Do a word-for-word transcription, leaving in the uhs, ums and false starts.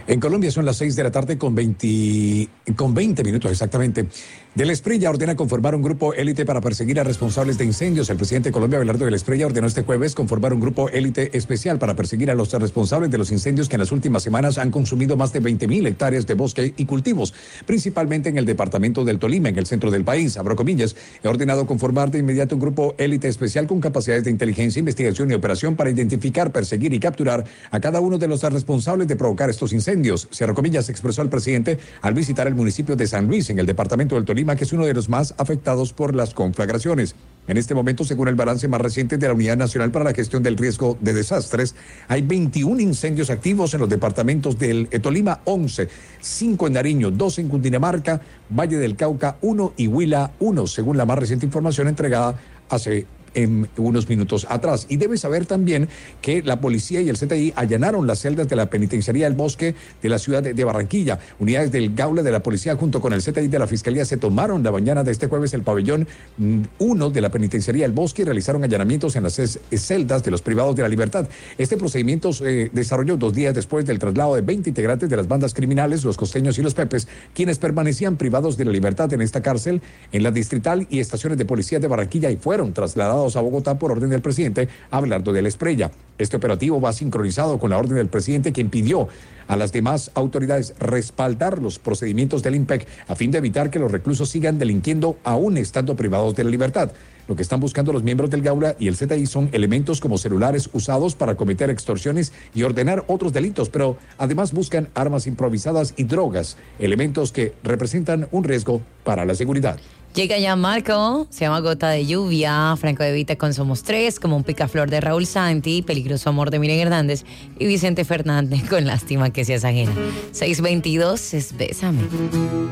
En Colombia son las seis de la tarde con veinte, con veinte minutos exactamente. Del Espriella ordena conformar un grupo élite para perseguir a responsables de incendios. El presidente de Colombia, Abelardo del Espriella, ordenó este jueves conformar un grupo élite especial para perseguir a los responsables de los incendios que en las últimas semanas han consumido más de veinte mil hectáreas de bosque y cultivos, principalmente en el departamento del Tolima, en el centro del país. Abro comillas, he ordenado conformar de inmediato un grupo élite especial con capacidades de inteligencia, investigación y operación para identificar, perseguir y capturar a cada uno de los responsables de provocar estos incendios. Cierro comillas, expresó el presidente al visitar el municipio de San Luis, en el departamento del Tolima, que es uno de los más afectados por las conflagraciones. En este momento, según el balance más reciente de la Unidad Nacional para la Gestión del Riesgo de Desastres, hay veintiún incendios activos en los departamentos del Tolima, once, cinco en Nariño, dos en Cundinamarca, Valle del Cauca, uno y Huila, uno, según la más reciente información entregada hace en unos minutos atrás. Y debe saber también que la policía y el C T I allanaron las celdas de la Penitenciaría del Bosque de la ciudad de, de Barranquilla. Unidades del Gaula de la Policía junto con el C T I de la Fiscalía se tomaron la mañana de este jueves el pabellón uno de la Penitenciaría del Bosque y realizaron allanamientos en las celdas de los privados de la libertad. Este procedimiento se eh, desarrolló dos días después del traslado de veinte integrantes de las bandas criminales, los costeños y los pepes, quienes permanecían privados de la libertad en esta cárcel, en la distrital y estaciones de policía de Barranquilla, y fueron trasladados a Bogotá por orden del presidente Abelardo del Espriella. Este operativo va sincronizado con la orden del presidente, quien pidió a las demás autoridades respaldar los procedimientos del I N P E C a fin de evitar que los reclusos sigan delinquiendo aún estando privados de la libertad. Lo que están buscando los miembros del Gaula y el C T I son elementos como celulares usados para cometer extorsiones y ordenar otros delitos, pero además buscan armas improvisadas y drogas, elementos que representan un riesgo para la seguridad. Llega ya Marco, se llama Gota de Lluvia, Franco De Vita con Somos Tres, Como un Picaflor de Raúl Santi, Peligroso Amor de Miriam Hernández y Vicente Fernández con Lástima que seas ajena. seiscientos veintidós es Bésame.